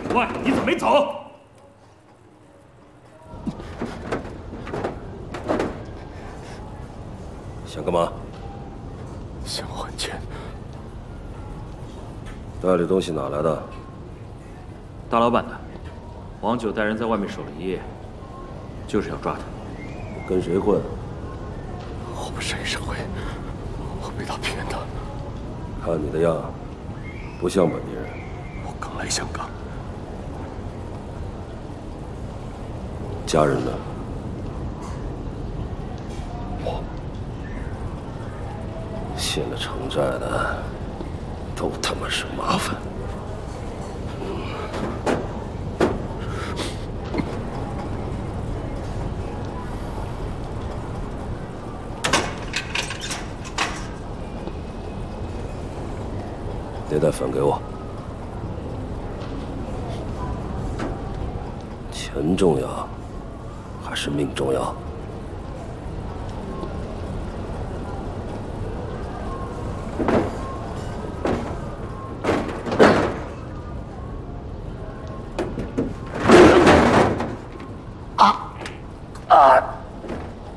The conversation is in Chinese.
喂，你怎么没走？ 想干嘛？ 想还钱。 袋里东西哪来的？ 大老板的，王九带人在外面守了一夜，就是要抓他。 你跟谁混？ 我不是黑社会，我被他骗的。 看你的样，不像本地人。 我刚来香港。 家人呢？欠了城债的，都他妈是麻烦。那袋粉给我。钱重要，还是命重要？ 啊！